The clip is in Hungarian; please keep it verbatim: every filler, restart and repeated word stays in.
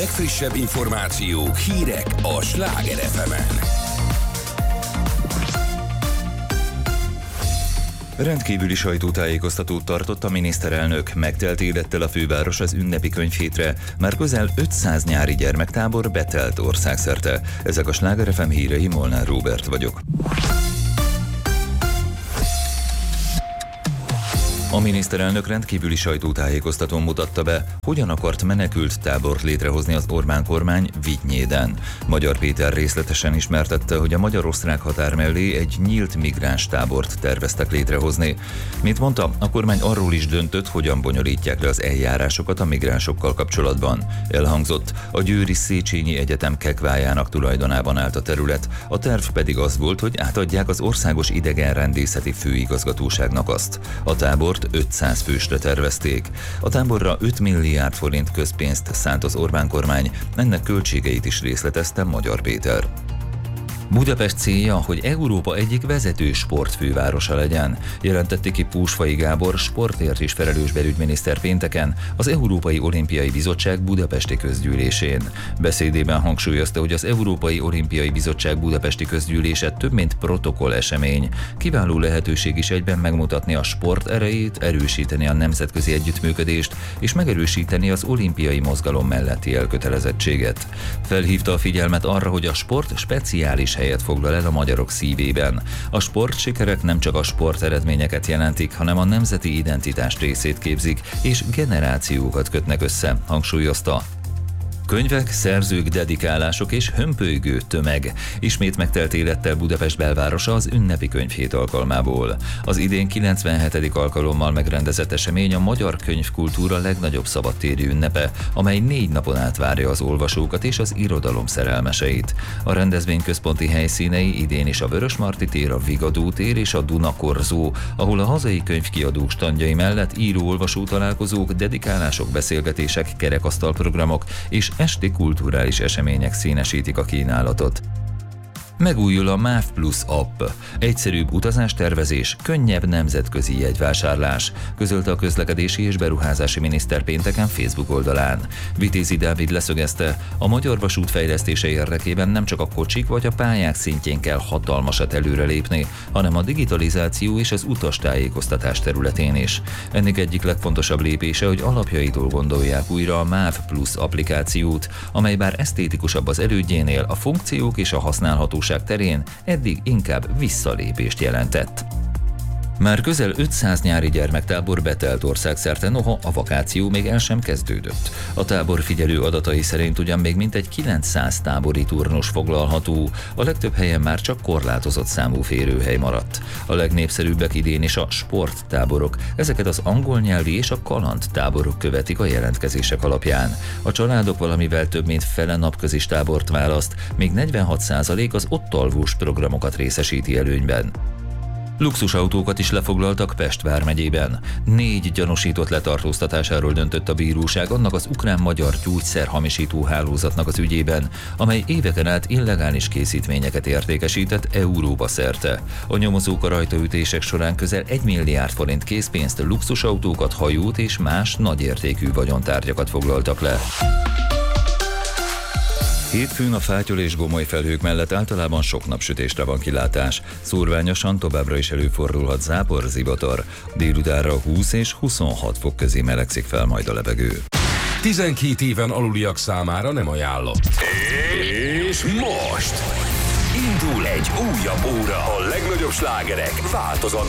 legfrissebb információk, hírek a Sláger ef emen. Rendkívüli sajtótájékoztatót tartott a miniszterelnök, megtelt élettel a főváros az ünnepi könyvhétre, már közel ötszáz nyári gyermektábor betelt országszerte. Ezek a Sláger ef em hírei, Molnár Róbert vagyok. A miniszterelnök rendkívüli sajtótájékoztatón mutatta be, hogyan akart menekült tábort létrehozni az Orbán kormány Vigynyéden. Magyar Péter részletesen ismertette, hogy a magyar-osztrák határ mellé egy nyílt migráns tábort terveztek létrehozni. Mint mondta, a kormány arról is döntött, hogyan bonyolítják le az eljárásokat a migránsokkal kapcsolatban. Elhangzott, a Győri Széchenyi Egyetem kekvájának tulajdonában állt a terület, a terv pedig az volt, hogy átadják az Országos Idegenrendészeti Főigazgatóságnak azt. A tábort ötszáz fősre tervezték. A táborra öt milliárd forint közpénzt szánt az Orbán kormány, ennek költségeit is részletezte Magyar Péter. Budapest célja, hogy Európa egyik vezető sportfővárosa legyen, jelentette ki Púsfai Gábor sportért is felelős belügyminiszter pénteken az Európai Olimpiai Bizottság budapesti közgyűlésén. Beszédében hangsúlyozta, hogy az Európai Olimpiai Bizottság budapesti közgyűlése több mint protokoll esemény. Kiváló lehetőség is egyben megmutatni a sport erejét, erősíteni a nemzetközi együttműködést és megerősíteni az olimpiai mozgalom melletti elkötelezettséget. Felhívta a figyelmet arra, hogy a sport speciális helyet foglal el a magyarok szívében. A sportsikerek nem csak a sporteredményeket jelentik, hanem a nemzeti identitás részét képzik, és generációkat kötnek össze, hangsúlyozta. Könyvek, szerzők, dedikálások és hömpölygő tömeg. Ismét megtelt élettel Budapest belvárosa az ünnepi könyvhét alkalmából. Az idén kilencvenhetedik alkalommal megrendezett esemény a magyar könyvkultúra legnagyobb szabadtéri ünnepe, amely négy napon át várja az olvasókat és az irodalom szerelmeseit. A rendezvény központi helyszínei idén is a Vörösmarty tér, a Vigadó tér és a Dunakorzó, ahol a hazai könyvkiadók standjai mellett író-olvasó találkozók, dedikálások, beszélgetések, kerekasztalprogramok és esti kulturális események színesítik a kínálatot. Megújul a MÁV Plus app. Egyszerűbb utazástervezés, könnyebb nemzetközi jegyvásárlás, közölte a közlekedési és beruházási miniszter pénteken Facebook oldalán. Vitézi Dávid leszögezte, a magyar vasút fejlesztése érdekében nem csak a kocsik vagy a pályák szintjén kell hatalmasat előrelépni, hanem a digitalizáció és az utastájékoztatás területén is. Ennek egyik legfontosabb lépése, hogy alapjaitól gondolják újra a MÁV Plus applikációt, amely bár esztétikusabb az elődjénél, a funkciók és a használhatóság terén eddig inkább visszalépést jelentett. Már közel ötszáz nyári gyermektábor betelt országszerte, noha a vakáció még el sem kezdődött. A tábor figyelő adatai szerint ugyan még mintegy kilencszáz tábori turnus foglalható, a legtöbb helyen már csak korlátozott számú férőhely maradt. A legnépszerűbbek idén is a sporttáborok, ezeket az angol nyelvi és a kalandtáborok követik a jelentkezések alapján. A családok valamivel több mint fele napközis tábort választ, még negyvenhat százalék az ott alvós programokat részesíti előnyben. Luxusautókat is lefoglaltak Pest vármegyében. Négy gyanúsított letartóztatásáról döntött a bíróság annak az ukrán-magyar gyógyszerhamisító hálózatnak az ügyében, amely éveken át illegális készítményeket értékesített Európa szerte. A nyomozók a rajtaütések során közel egy milliárd forint készpénzt, luxusautókat, hajót és más nagyértékű vagyontárgyakat foglaltak le. Hétfőn a fátyol és gomoly felhők mellett általában sok napsütésre van kilátás. Szórványosan továbbra is előfordulhat zápor, zivatar. Délutánra húsz és huszonhat fok közé melegszik fel majd a levegő. tizenkét éven aluliak számára nem ajánlott. És most indul egy újabb óra. A legnagyobb slágerek változatlan